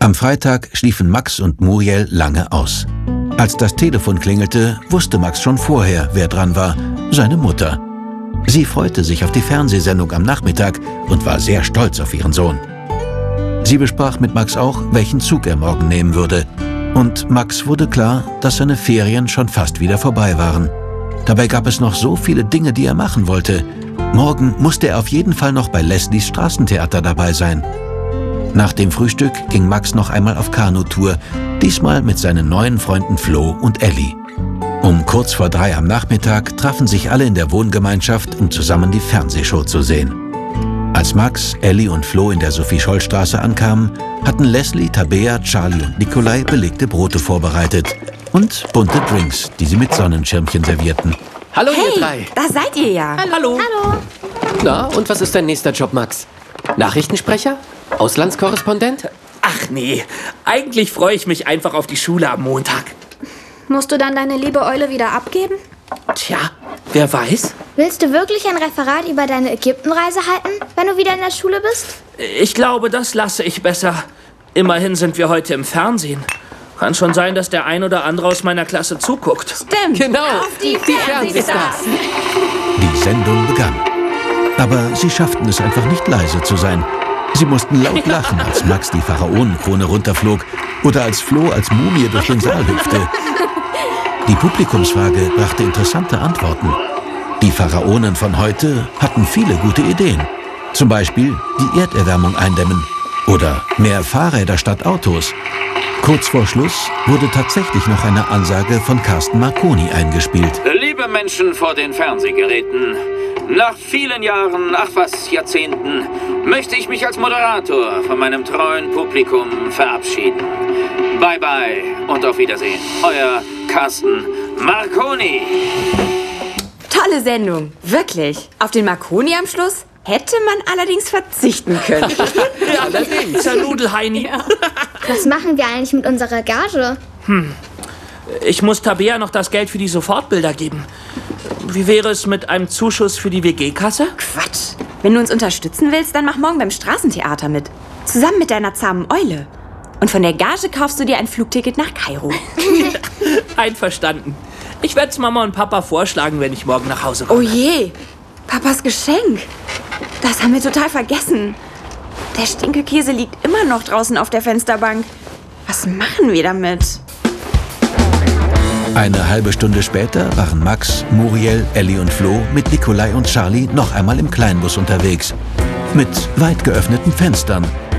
Am Freitag schliefen Max und Muriel lange aus. Als das Telefon klingelte, wusste Max schon vorher, wer dran war: seine Mutter. Sie freute sich auf die Fernsehsendung am Nachmittag und war sehr stolz auf ihren Sohn. Sie besprach mit Max auch, welchen Zug er morgen nehmen würde. Und Max wurde klar, dass seine Ferien schon fast wieder vorbei waren. Dabei gab es noch so viele Dinge, die er machen wollte. Morgen musste er auf jeden Fall noch bei Leslies Straßentheater dabei sein. Nach dem Frühstück ging Max noch einmal auf Kanutour, diesmal mit seinen neuen Freunden Flo und Elli. Um kurz vor 3 am Nachmittag trafen sich alle in der Wohngemeinschaft, um zusammen die Fernsehshow zu sehen. Als Max, Elli und Flo in der Sophie-Scholl-Straße ankamen, hatten Leslie, Tabea, Charlie und Nikolai belegte Brote vorbereitet und bunte Drinks, die sie mit Sonnenschirmchen servierten. Hallo, Hey, ihr drei. da seid ihr ja. Hallo. Hallo. Na, und was ist dein nächster Job, Max? Nachrichtensprecher? Auslandskorrespondent? Ach nee, eigentlich freue ich mich einfach auf die Schule am Montag. Musst du dann deine liebe Eule wieder abgeben? Tja, wer weiß? Willst du wirklich ein Referat über deine Ägyptenreise halten, wenn du wieder in der Schule bist? Ich glaube, das lasse ich besser. Immerhin sind wir heute im Fernsehen. Kann schon sein, dass der ein oder andere aus meiner Klasse zuguckt. Stimmt. Genau, Auf die Fernsehstars. Die Sendung begann. Aber sie schafften es einfach nicht leise zu sein. Sie mussten laut lachen, als Max die Pharaonenkrone runterflog oder als Flo als Mumie durch den Saal hüpfte. Die Publikumsfrage brachte interessante Antworten. Die Pharaonen von heute hatten viele gute Ideen. Zum Beispiel die Erderwärmung eindämmen oder mehr Fahrräder statt Autos. Kurz vor Schluss wurde tatsächlich noch eine Ansage von Carsten Marconi eingespielt. Liebe Menschen vor den Fernsehgeräten, nach vielen Jahren, Jahrzehnten, möchte ich mich als Moderator von meinem treuen Publikum verabschieden. Bye bye und auf Wiedersehen. Euer Carsten Marconi. Tolle Sendung, wirklich. Auf den Marconi am Schluss hätte man allerdings verzichten können. Ja, allerdings. Der Nudelheini. Was machen wir eigentlich mit unserer Gage? Ich muss Tabea noch das Geld für die Sofortbilder geben. Wie wäre es mit einem Zuschuss für die WG-Kasse? Quatsch. Wenn du uns unterstützen willst, dann mach morgen beim Straßentheater mit. Zusammen mit deiner zahmen Eule. Und von der Gage kaufst du dir ein Flugticket nach Kairo. Einverstanden. Ich werde es Mama und Papa vorschlagen, wenn ich morgen nach Hause komme. Oh je, Papas Geschenk. Das haben wir total vergessen. Der Stinkekäse liegt immer noch draußen auf der Fensterbank. Was machen wir damit? Eine halbe Stunde später waren Max, Muriel, Elli und Flo mit Nikolai und Charlie noch einmal im Kleinbus unterwegs. Mit weit geöffneten Fenstern.